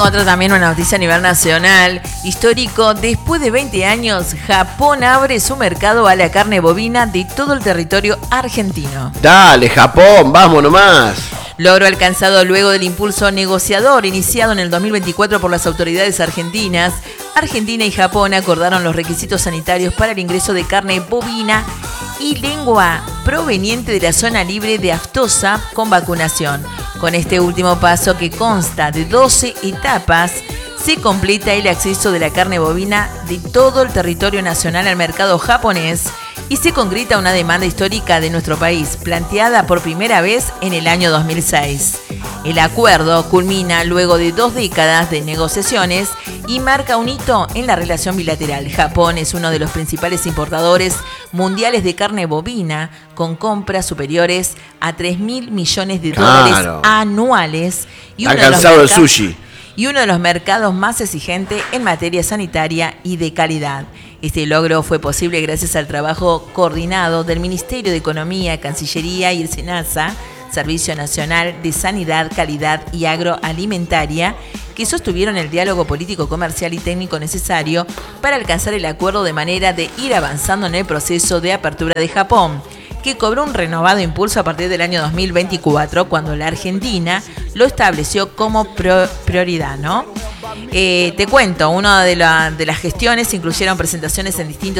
tengo otra también, una noticia a nivel nacional. Histórico, después de 20 años, Japón abre su mercado a la carne bovina de todo el territorio argentino. Dale, Japón, vamos nomás. Logro alcanzado luego del impulso negociador iniciado en el 2024 por las autoridades argentinas. Argentina y Japón acordaron los requisitos sanitarios para el ingreso de carne bovina y lengua proveniente de la zona libre de aftosa con vacunación. Con este último paso, que consta de 12 etapas, se completa el acceso de la carne bovina de todo el territorio nacional al mercado japonés y se concreta una demanda histórica de nuestro país, planteada por primera vez en el año 2006. El acuerdo culmina luego de 2 décadas de negociaciones y marca un hito en la relación bilateral. Japón es uno de los principales importadores mundiales de carne bovina, con compras superiores a 3.000 millones de dólares anuales. Y ha cansado el sushi. Y uno de los mercados más exigentes en materia sanitaria y de calidad. Este logro fue posible gracias al trabajo coordinado del Ministerio de Economía, Cancillería y el SENASA, Servicio Nacional de Sanidad, Calidad y Agroalimentaria, que sostuvieron el diálogo político, comercial y técnico necesario para alcanzar el acuerdo de manera de ir avanzando en el proceso de apertura de Japón, que cobró un renovado impulso a partir del año 2024, cuando la Argentina lo estableció como prioridad, ¿no? Te cuento, una de las gestiones incluyeron presentaciones en distintos